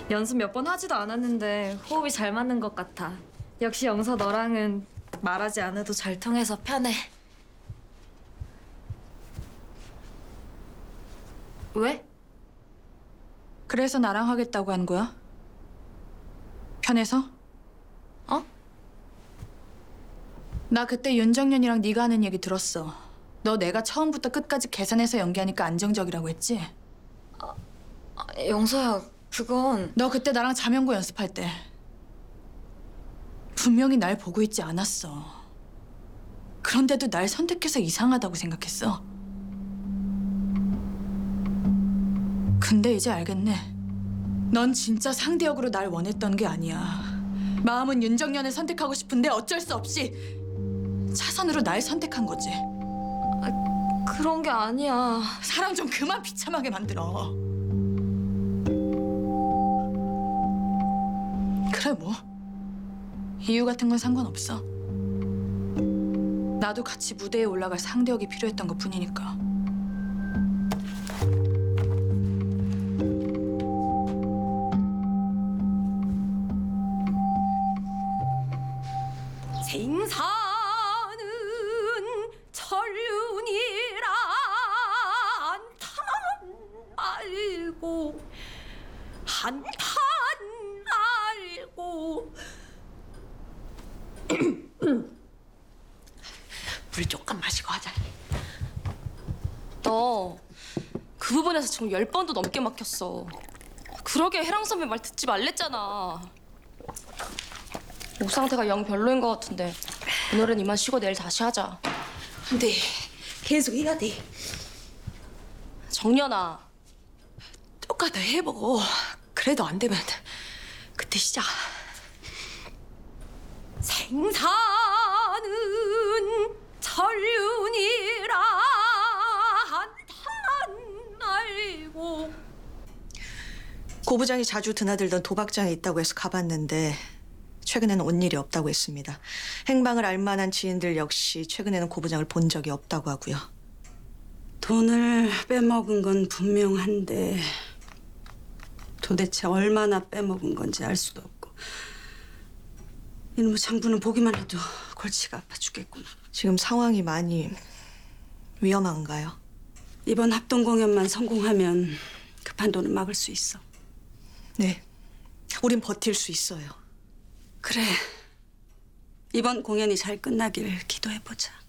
연습 몇 번 하지도 않았는데 호흡이 잘 맞는 것 같아. 역시 영서 너랑은 말하지 않아도 잘 통해서 편해. 왜? 그래서 나랑 하겠다고 한 거야? 편해서? 어? 나 그때 윤정년이랑 네가 하는 얘기 들었어. 너 내가 처음부터 끝까지 계산해서 연기하니까 안정적이라고 했지? 영서야, 그건... 너 그때 나랑 자명고 연습할 때 분명히 날 보고 있지 않았어. 그런데도 날 선택해서 이상하다고 생각했어. 근데 이제 알겠네. 넌 진짜 상대 역으로 날 원했던 게 아니야. 마음은 윤정년을 선택하고 싶은데 어쩔 수 없이 차선으로 날 선택한 거지. 그런 게 아니야. 사람 좀 그만 비참하게 만들어. 그래 뭐. 이유 같은 건 상관없어. 나도 같이 무대에 올라갈 상대역이 필요했던 것 뿐이니까. 생사는 천륜이라 한탄 알고 한탄 알고 물 조금 마시고 하자. 너 그 부분에서 지금 10번도 넘게 막혔어. 그러게 해랑 선배 말 듣지 말랬잖아. 목 상태가 영 별로인 것 같은데 오늘은 이만 쉬고 내일 다시 하자. 안 돼. 계속 해야 돼. 정연아. 똑같아 해보고 그래도 안 되면 그때 시작. 생사는 천륜이라 한탄 알고. 고 부장이 자주 드나들던 도박장에 있다고 해서 가봤는데 최근에는 온 일이 없다고 했습니다. 행방을 알 만한 지인들 역시 최근에는 고 부장을 본 적이 없다고 하고요. 돈을 빼먹은 건 분명한데 도대체 얼마나 빼먹은 건지 알 수도 없고 이놈의 장부는 보기만 해도 골치가 아파 죽겠구나. 지금 상황이 많이 위험한가요? 이번 합동 공연만 성공하면 급한 돈은 막을 수 있어. 네, 우린 버틸 수 있어요. 그래, 이번 공연이 잘 끝나길 기도해보자.